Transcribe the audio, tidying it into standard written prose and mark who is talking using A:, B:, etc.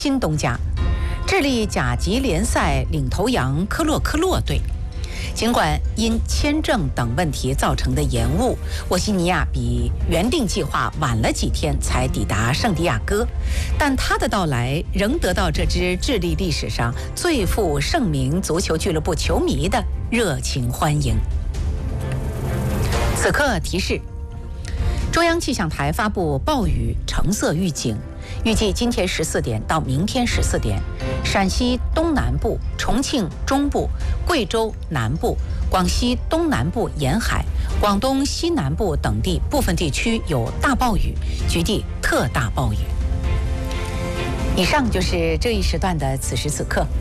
A: 新东家，智利甲级联赛领头羊科洛科洛队。尽管因签证等问题造成的延误，沃西尼亚比原定计划晚了几天才抵达圣地亚哥，但他的到来仍得到这支智利历史上最负盛名足球俱乐部球迷的热情欢迎。此刻提示：中央气象台发布暴雨橙色预警，预计今天14点到明天14点，陕西东南部、重庆中部、贵州南部、广西东南部沿海、广东西南部等地部分地区有大暴雨，局地特大暴雨。以上就是这一时段的此时此刻。